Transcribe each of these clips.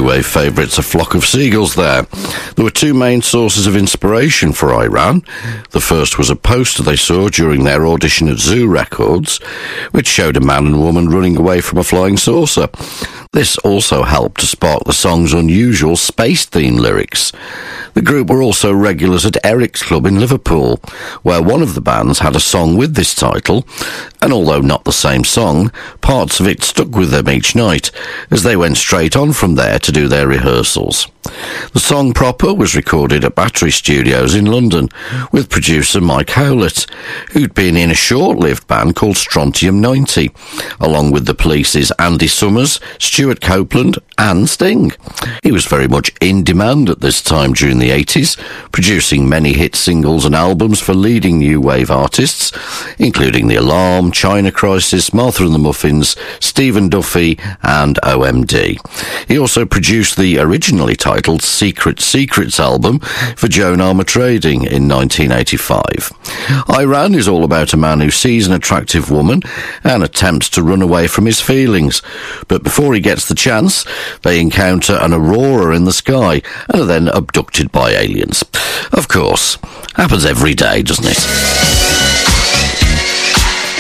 new wave favourites A Flock of Seagulls there. There were two main sources of inspiration for Iran. The first was a poster they saw during their audition at Zoo Records, which showed a man and woman running away from a flying saucer. This also helped to spark the song's unusual space-themed lyrics. The group were also regulars at Eric's Club in Liverpool, where one of the bands had a song with this title, and although not the same song, parts of it stuck with them each night, as they went straight on from there to do their rehearsals. The song proper was recorded at Battery Studios in London, with producer Mike Howlett, who'd been in a short-lived band called Strontium 90, along with the Police's Andy Summers, Stuart Copeland and Sting. He was very much in demand at this time during the 80s, producing many hit singles and albums for leading new wave artists, including The Alarm, China Crisis, Martha and the Muffins, Stephen Duffy and OMD. He also produced the originally titled Secret Secrets album for Joan Armour Trading in 1985. Iran is all about a man who sees an attractive woman and attempts to run away from his feelings, but before he gets the chance, they encounter an aurora in the sky and are then abducted by aliens. Of course, happens every day, doesn't it?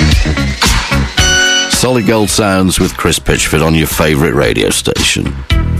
Solid Gold Sounds with Chris Pitchford on your favourite radio station.